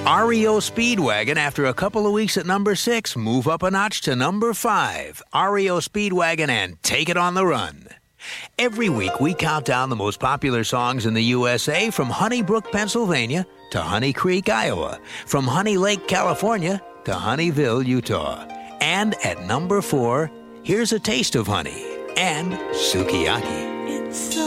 REO Speedwagon, after a couple of weeks at number 6, move up a notch to number 5. REO Speedwagon and Take It on the Run. Every week, we count down the most popular songs in the USA from Honeybrook, Pennsylvania to Honey Creek, Iowa, from Honey Lake, California to Honeyville, Utah. And at number 4, here's a taste of honey and sukiyaki.